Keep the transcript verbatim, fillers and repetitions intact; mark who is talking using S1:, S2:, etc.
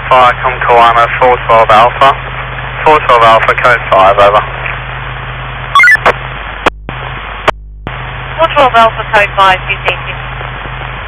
S1: Alpha, come Kiwana, four twelve Alpha. four twelve Alpha, code five, over.
S2: four twelve Alpha, code five, fifteen